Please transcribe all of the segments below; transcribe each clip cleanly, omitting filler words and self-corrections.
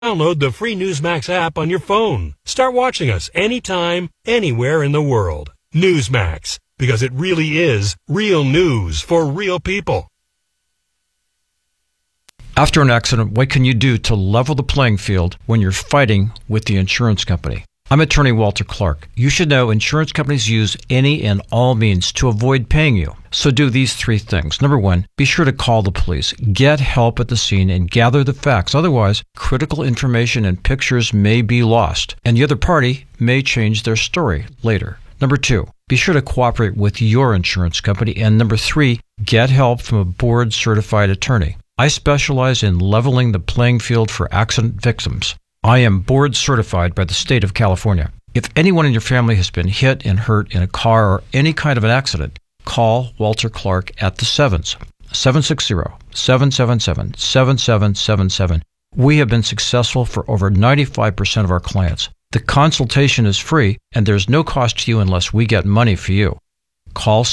Download the free Newsmax app on your phone. Start watching us anytime, anywhere in the world. Newsmax, because it really is real news for real people. After an accident, what can you do to level the playing field when you're fighting with the insurance company? I'm attorney Walter Clark. You should know insurance companies use any and all means to avoid paying you. So do these three things. Number one, be sure to call the police. Get help at the scene and gather the facts. Otherwise, critical information and pictures may be lost, and the other party may change their story later. Number two, be sure to cooperate with your insurance company. And number three, get help from a board-certified attorney. I specialize in leveling the playing field for accident victims. I am board certified by the state of California. If anyone in your family has been hit and hurt in a car or any kind of an accident, call Walter Clark at the 760-777-7777. We have been successful for over 95% of our clients. The consultation is free, and there's no cost to you unless we get money for you. Call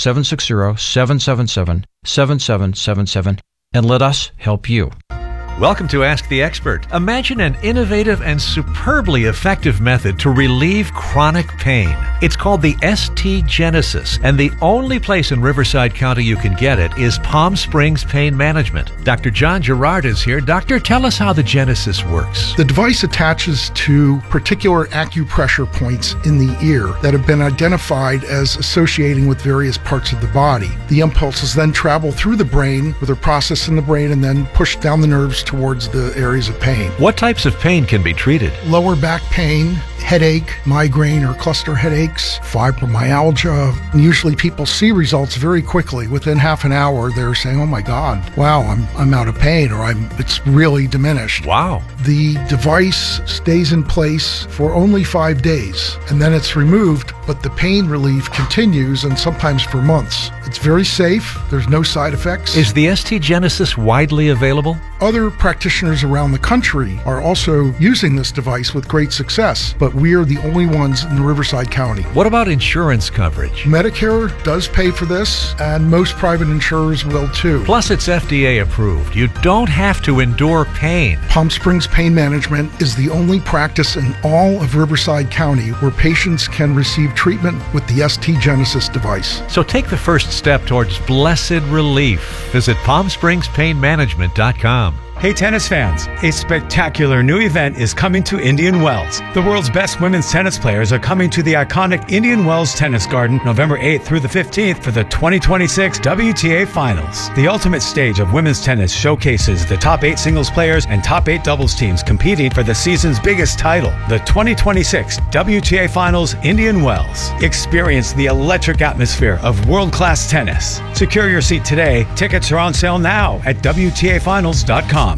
760-777-7777 and let us help you. Welcome to Ask the Expert. Imagine an innovative and superbly effective method to relieve chronic pain. It's called the ST Genesis, and the only place in Riverside County you can get it is Palm Springs Pain Management. Dr. John Gerard is here. Doctor, tell us how the Genesis works. The device attaches to particular acupressure points in the ear that have been identified as associating with various parts of the body. The impulses then travel through the brain, where they're processed in the brain, and then push down the nerves towards the areas of pain. What types of pain can be treated? Lower back pain, headache, migraine or cluster headaches, fibromyalgia. Usually people see results very quickly. Within half an hour, they're saying, oh my God, wow, I'm out of pain, or it's really diminished. Wow. The device stays in place for only 5 days, and then it's removed, but the pain relief continues, and sometimes for months. It's very safe. There's no side effects. Is the ST Genesis widely available? Other practitioners around the country are also using this device with great success, but we are the only ones in Riverside County. What about insurance coverage? Medicare does pay for this, and most private insurers will too. Plus, it's FDA approved. You don't have to endure pain. Palm Springs Pain Management is the only practice in all of Riverside County where patients can receive treatment with the ST Genesis device. So take the first step towards blessed relief. Visit PalmSpringsPainManagement.com. Hey tennis fans, a spectacular new event is coming to Indian Wells. The world's best women's tennis players are coming to the iconic Indian Wells Tennis Garden November 8th through the 15th for the 2026 WTA Finals. The ultimate stage of women's tennis showcases the top 8 singles players and top 8 doubles teams competing for the season's biggest title, the 2026 WTA Finals Indian Wells. Experience the electric atmosphere of world-class tennis. Secure your seat today. Tickets are on sale now at WTAfinals.com.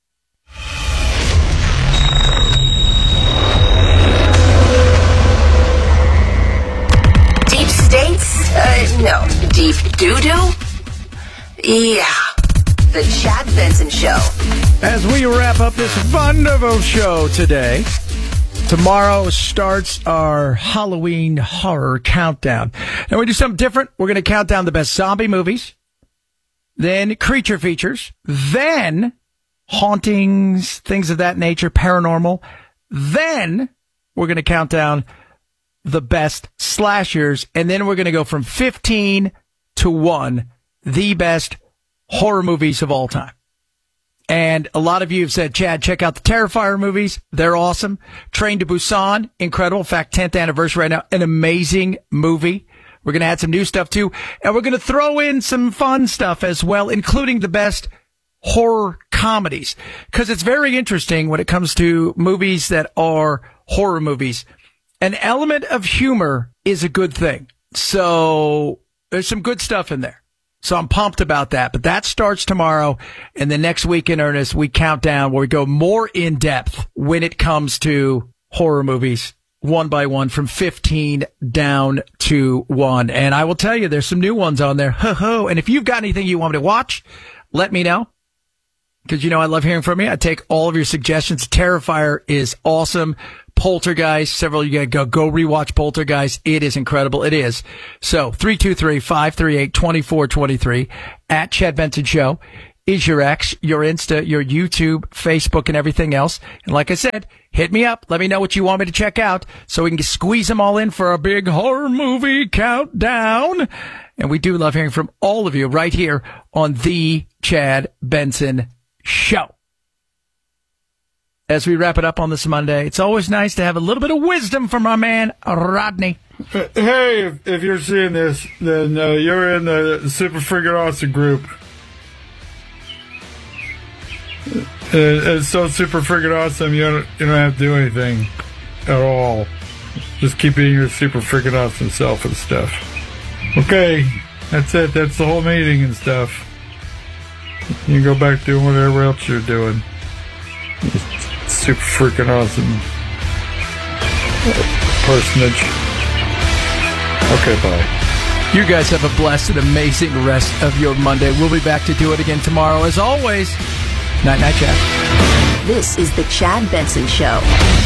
Deep states? No. Deep doo-doo? Yeah. The Chad Benson Show. As we wrap up this wonderful show today, tomorrow starts our Halloween horror countdown. And we do something different. We're going to count down the best zombie movies, then creature features, then hauntings, things of that nature, paranormal. Then we're going to count down the best slashers, and then we're going to go from 15 to 1, the best horror movies of all time. And a lot of you have said, Chad, check out the Terrifier movies. They're awesome. Train to Busan, incredible. In fact, 10th anniversary right now, an amazing movie. We're going to add some new stuff too. And we're going to throw in some fun stuff as well, including the best horror comedies. Because it's very interesting when it comes to movies that are horror movies. An element of humor is a good thing. So there's some good stuff in there. So I'm pumped about that. But that starts tomorrow. And the next week in earnest, we count down where we go more in depth when it comes to horror movies, one by one, from 15 down to 1. And I will tell you, there's some new ones on there. Ho-ho. And if you've got anything you want me to watch, let me know. Because, I love hearing from you. I take all of your suggestions. Terrifier is awesome. Poltergeist, several of you go rewatch Poltergeist. It is incredible. It is. So 323-538-2423 at Chad Benson Show is your X, your Insta, your YouTube, Facebook, and everything else. And like I said, hit me up. Let me know what you want me to check out so we can squeeze them all in for a big horror movie countdown. And we do love hearing from all of you right here on The Chad Benson Show. As we wrap it up on this Monday, it's always nice to have a little bit of wisdom from our man, Rodney. Hey, if you're seeing this, then you're in the Super Friggin' Awesome group. It's so super friggin' awesome, you don't have to do anything at all. Just keep being your super friggin' awesome self and stuff. Okay, that's it. That's the whole meeting and stuff. You can go back doing whatever else you're doing. Super freaking awesome personage. Okay, bye. You guys have a blessed and amazing rest of your Monday. We'll be back to do it again tomorrow. As always, night, Chad. This is the Chad Benson Show.